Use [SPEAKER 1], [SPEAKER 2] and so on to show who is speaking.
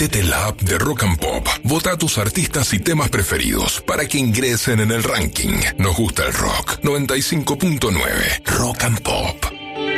[SPEAKER 1] Descárgate la app de Rock and Pop. Vota a tus artistas y temas preferidos para que ingresen en el ranking. Nos gusta el rock. 95.9 Rock and Pop.